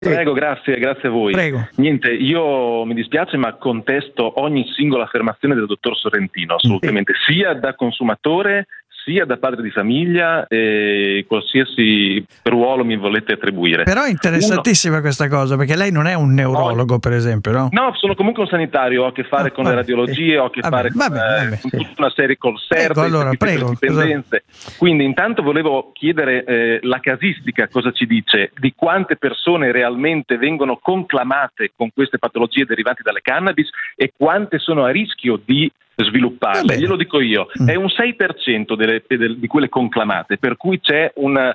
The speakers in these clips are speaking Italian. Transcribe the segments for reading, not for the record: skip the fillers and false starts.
Prego, grazie a voi. Prego. Niente, io mi dispiace, ma contesto ogni singola affermazione del dottor Sorrentino, assolutamente, sia da consumatore sia da padre di famiglia, qualsiasi ruolo mi volete attribuire. Però è interessantissima questa cosa, perché lei non è un neurologo, per esempio, no? No, sono comunque un sanitario, ho a che fare con le radiologie, ho a che fare con tutta una serie col CERT, dipendenze. Quindi intanto volevo chiedere la casistica cosa ci dice, di quante persone realmente vengono conclamate con queste patologie derivanti dalle cannabis e quante sono a rischio di svilupparle. Glielo dico io, è un 6% di quelle conclamate, per cui c'è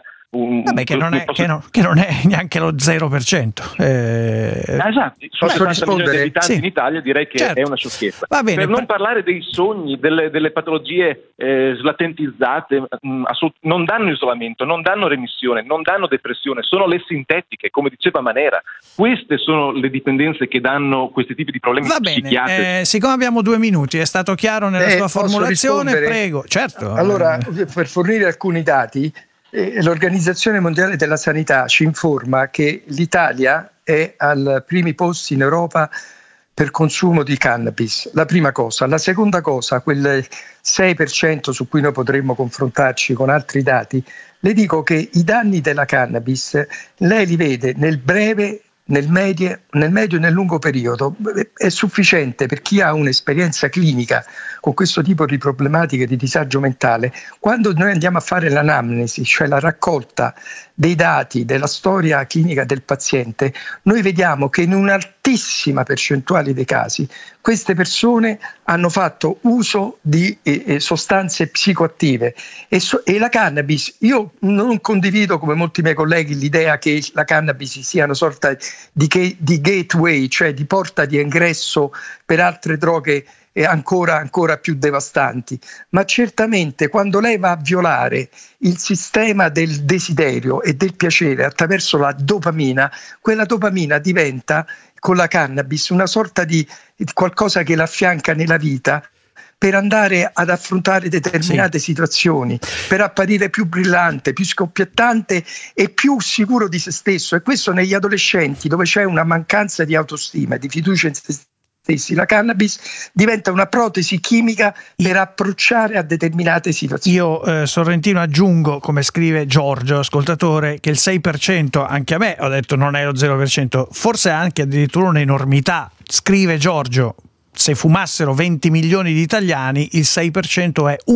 che non è neanche lo 0%. Esatto, sono 70 milioni di abitanti in Italia, direi che è una sciocchezza. Va bene, per non parlare dei sogni, delle patologie slatentizzate, non danno isolamento, non danno remissione, non danno depressione, sono le sintetiche, come diceva Manera. Queste sono le dipendenze che danno questi tipi di problemi psichiatrici. Siccome abbiamo 2 minuti, è stato chiaro nella sua formulazione, prego. Certo. Allora, per fornire alcuni dati, l'Organizzazione Mondiale della Sanità ci informa che l'Italia è ai primi posti in Europa per consumo di cannabis. La prima cosa. La seconda cosa, quel 6% su cui noi potremmo confrontarci con altri dati, le dico che i danni della cannabis lei li vede nel breve, nel medio e nel lungo periodo. È sufficiente per chi ha un'esperienza clinica con questo tipo di problematiche di disagio mentale. Quando noi andiamo a fare l'anamnesi, cioè la raccolta dei dati della storia clinica del paziente, noi vediamo che in un'altissima percentuale dei casi queste persone hanno fatto uso di sostanze psicoattive e la cannabis, io non condivido come molti miei colleghi l'idea che la cannabis sia una sorta di gateway, cioè di porta di ingresso per altre droghe ancora più devastanti, ma certamente quando lei va a violare il sistema del desiderio e del piacere attraverso la dopamina, quella dopamina diventa con la cannabis una sorta di qualcosa che la affianca nella vita per andare ad affrontare determinate situazioni, per apparire più brillante, più scoppiettante e più sicuro di se stesso. E questo negli adolescenti, dove c'è una mancanza di autostima, di fiducia in se stessi, la cannabis diventa una protesi chimica per approcciare a determinate situazioni. Io, Sorrentino, aggiungo, come scrive Giorgio, ascoltatore, che il 6%, anche a me, ho detto non è lo 0%, forse anche addirittura un'enormità. Scrive Giorgio, se fumassero 20 milioni di italiani, il 6% è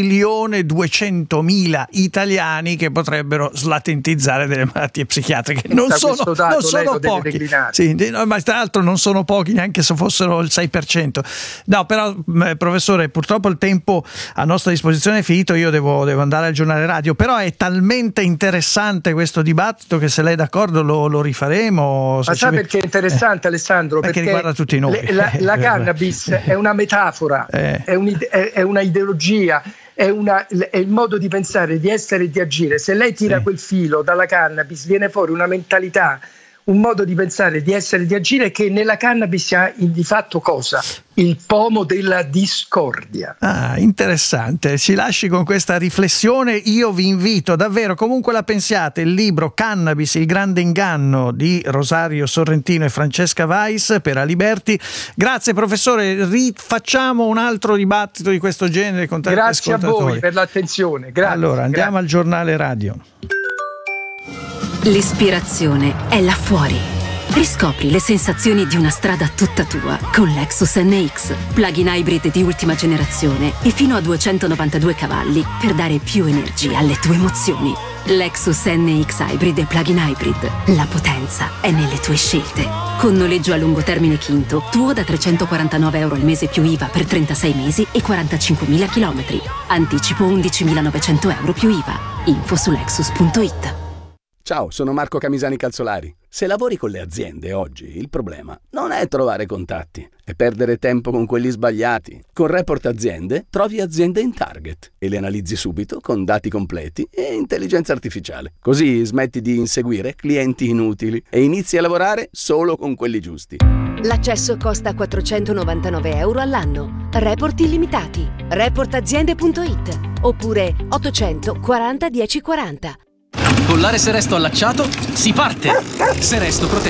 1.200.000 italiani che potrebbero slatentizzare delle malattie psichiatriche. Non sono pochi. Sì, ma tra l'altro non sono pochi neanche se fossero il 6%. No, però, professore, purtroppo il tempo a nostra disposizione è finito, io devo andare al giornale radio, però è talmente interessante questo dibattito che se lei è d'accordo lo rifaremo. Ma sa perché è interessante, Alessandro? Perché riguarda tutti noi. La cannabis è una metafora, è una ideologia, è il modo di pensare, di essere e di agire. Se lei tira quel filo dalla cannabis, viene fuori una mentalità, un modo di pensare, di essere e di agire che nella cannabis ha di fatto cosa? Il pomo della discordia. Interessante, ci lasci con questa riflessione. Io vi invito davvero, comunque la pensiate, il libro Cannabis, il grande inganno di Rosario Sorrentino e Francesca Weiss per Aliberti. Grazie professore, rifacciamo un altro dibattito di questo genere con tanti ascoltatori. Grazie a voi per l'attenzione. Grazie. Allora andiamo al giornale radio. L'ispirazione è là fuori. Riscopri le sensazioni di una strada tutta tua con Lexus NX, plug-in hybrid di ultima generazione e fino a 292 cavalli per dare più energia alle tue emozioni. Lexus NX Hybrid e plug-in hybrid. La potenza è nelle tue scelte. Con noleggio a lungo termine Quinto, tuo da €349 al mese più IVA per 36 mesi e 45.000 chilometri. Anticipo €11.900 più IVA. Info su Lexus.it. Ciao, sono Marco Camisani Calzolari. Se lavori con le aziende oggi, il problema non è trovare contatti, è perdere tempo con quelli sbagliati. Con Report Aziende trovi aziende in target e le analizzi subito con dati completi e intelligenza artificiale. Così smetti di inseguire clienti inutili e inizi a lavorare solo con quelli giusti. L'accesso costa €499 all'anno. Report illimitati. Reportaziende.it oppure 840 1040. Collare Seresto allacciato, si parte! Seresto protegge